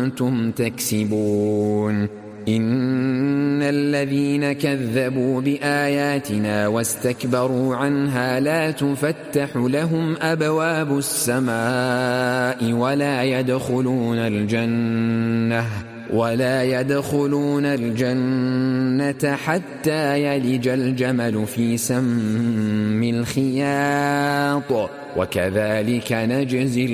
كنتم تكسبون إن الذين كذبوا بآياتنا واستكبروا عنها لا تفتح لهم أبواب السماء ولا يدخلون الجنة حتى يلج الجمل في سم الخياط وكذلك نجزي